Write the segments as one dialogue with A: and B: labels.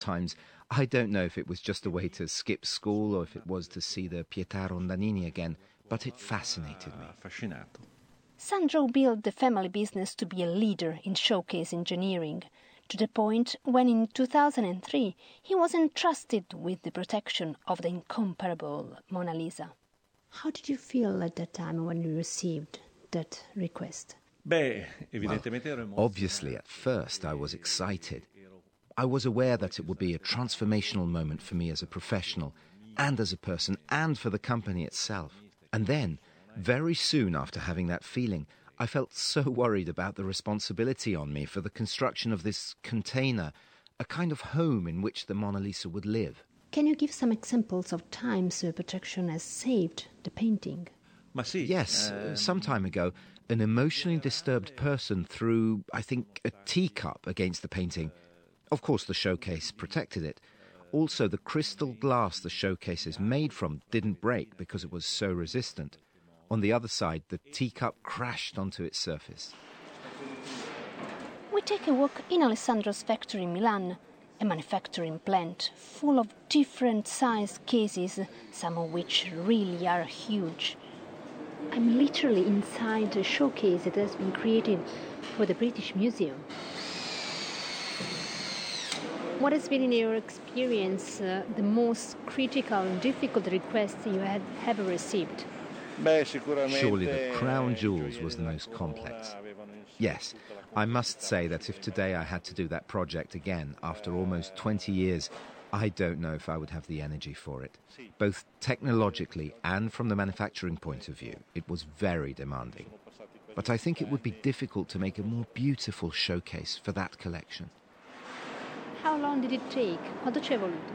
A: Times, I don't know if it was just a way to skip school or if it was to see the Pietà Rondanini again, but it fascinated me.
B: Sandro built the family business to be a leader in showcase engineering, to the point when in 2003 he was entrusted with the protection of the incomparable Mona Lisa.
C: How did you feel at that time when you received that request?
A: Well, obviously, at first I was excited. I was aware that it would be a transformational moment for me as a professional and as a person and for the company itself. And then, very soon after having that feeling, I felt so worried about the responsibility on me for the construction of this container, a kind of home in which the Mona Lisa would live.
C: Can you give some examples of times protection has saved the painting?
A: Yes, some time ago, an emotionally disturbed person threw, I think, a teacup against the painting. Of course, the showcase protected it. Also, the crystal glass the showcase is made from didn't break because it was so resistant. On the other side, the teacup crashed onto its surface.
B: We take a walk in Alessandro's factory in Milan, a manufacturing plant full of different sized cases, some of which really are huge.
C: I'm literally inside a showcase that has been created for the British Museum. What has been, in your experience, the most critical and difficult request you had ever received?
A: Surely the crown jewels was the most complex. Yes, I must say that if today I had to do that project again, after almost 20 years, I don't know if I would have the energy for it. Both technologically and from the manufacturing point of view, it was very demanding. But I think it would be difficult to make a more beautiful showcase for that collection.
C: How long did it take? Quanto ci è voluto?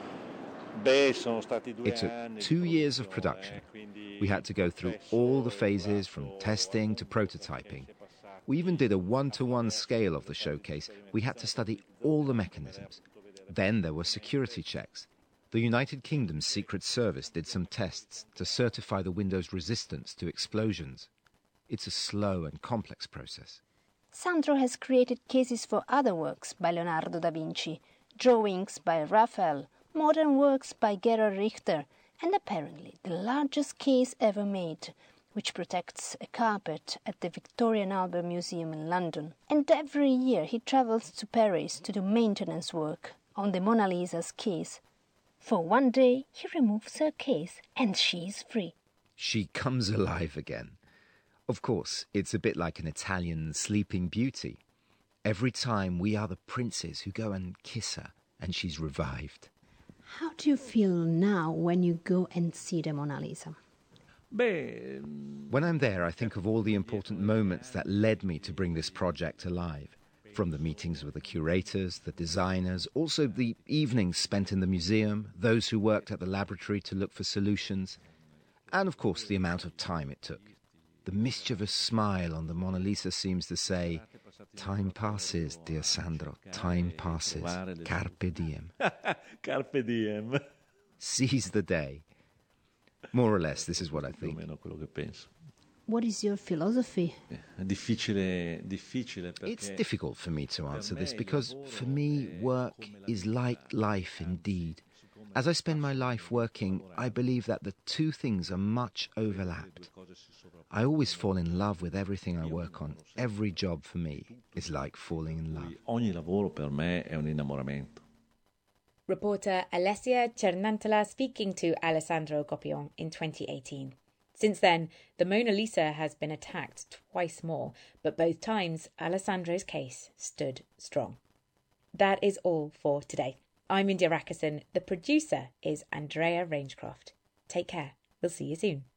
A: It took 2 years of production. We had to go through all the phases from testing to prototyping. We even did a one-to-one scale of the showcase. We had to study all the mechanisms. Then there were security checks. The United Kingdom's Secret Service did some tests to certify the window's resistance to explosions. It's a slow and complex process.
B: Sandro has created cases for other works by Leonardo da Vinci, drawings by Raphael, modern works by Gerhard Richter, and apparently the largest case ever made, which protects a carpet at the Victoria and Albert Museum in London. And every year he travels to Paris to do maintenance work on the Mona Lisa's case. For one day he removes her case and she is free.
A: She comes alive again. Of course, it's a bit like an Italian Sleeping Beauty. Every time we are the princes who go and kiss her, and she's revived.
C: How do you feel now when you go and see the Mona Lisa?
A: When I'm there, I think of all the important moments that led me to bring this project alive. From the meetings with the curators, the designers, also the evenings spent in the museum, those who worked at the laboratory to look for solutions, and of course the amount of time it took. The mischievous smile on the Mona Lisa seems to say, "Time passes, dear Sandro, time passes. Carpe diem."
D: Carpe diem.
A: Seize the day. More or less, this is what I think.
C: What is your philosophy?
A: It's difficult for me to answer this because, for me, work is like life indeed. As I spend my life working, I believe that the two things are much overlapped. I always fall in love with everything I work on. Every job for me is like falling in love.
D: Ogni lavoro per me è un innamoramento.
E: Reporter Alessia Cernantola speaking to Alessandro Copion in 2018. Since then, the Mona Lisa has been attacked twice more, but both times Alessandro's case stood strong. That is all for today. I'm India Rakison. The producer is Andrea Rangecroft. Take care. We'll see you soon.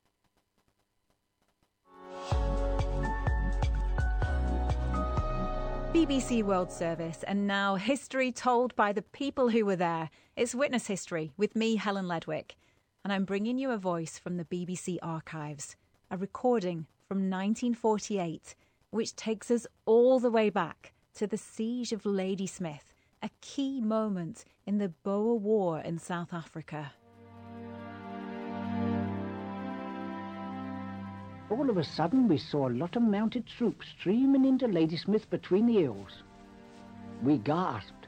F: BBC World Service, and now history told by the people who were there. It's Witness History with me, Helen Ledwick, and I'm bringing you a voice from the BBC archives, a recording from 1948, which takes us all the way back to the Siege of Ladysmith, a key moment in the Boer War in South Africa.
G: All of a sudden, we saw a lot of mounted troops streaming into Ladysmith between the hills. We gasped.